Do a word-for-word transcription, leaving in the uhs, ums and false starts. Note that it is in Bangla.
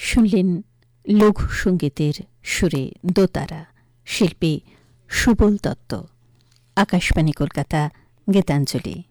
শুনলেন লঘু সঙ্গীতের সুরে দোতারা, শিল্পী সুবল দত্ত। আকাশবাণী কলকাতা, গীতাঞ্জলি।